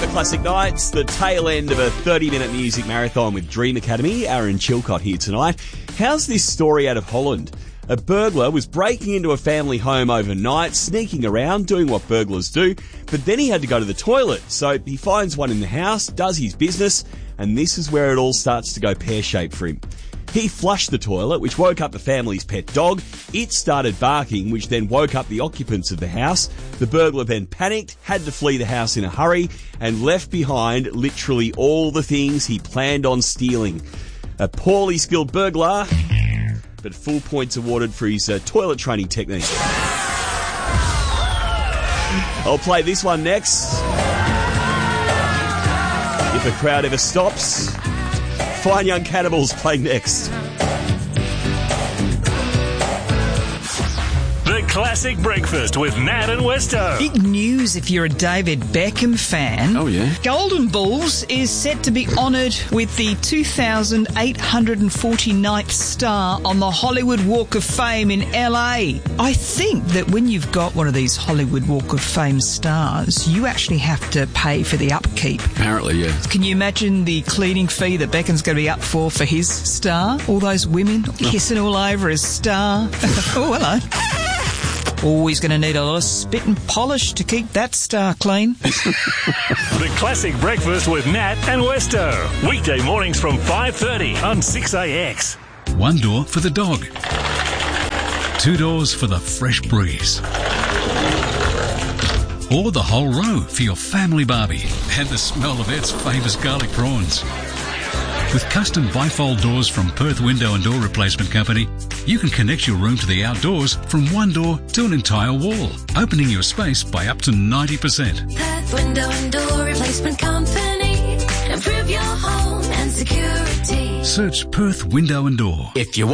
the Classic Nights, the tail end of a 30-minute music marathon with Dream Academy. Aaron Chilcott here tonight. How's this story out of Holland? A burglar was breaking into a family home overnight, sneaking around, doing what burglars do, but then he had to go to the toilet. So he finds one in the house, does his business, and this is where it all starts to go pear-shaped for him. He flushed the toilet, which woke up the family's pet dog. It started barking, which then woke up the occupants of the house. The burglar then panicked, had to flee the house in a hurry, and left behind literally all the things he planned on stealing. A poorly skilled burglar, but full points awarded for his toilet training technique. I'll play this one next. If a crowd ever stops, Fine Young Cannibals playing next. The Classic Breakfast with Nat and Westo. Big news if you're a David Beckham fan. Oh, yeah? Golden Balls is set to be honoured with the 2,849th star on the Hollywood Walk of Fame in LA. I think that when you've got one of these Hollywood Walk of Fame stars, you actually have to pay for the upkeep. Apparently, yeah. Can you imagine the cleaning fee that Beckham's going to be up for his star? All those women kissing all over his star. Oh, hello. Oh, he's going to need a lot of spit and polish to keep that star clean. The Classic Breakfast with Nat and Westo. Weekday mornings from 5:30 on 6AX. One door for the dog. Two doors for the fresh breeze. Or the whole row for your family barbie and the smell of its famous garlic prawns. With custom bifold doors from Perth Window and Door Replacement Company, you can connect your room to the outdoors from one door to an entire wall, opening your space by up to 90%. Perth Window and Door Replacement Company. Improve your home and security. Search Perth Window and Door. If you want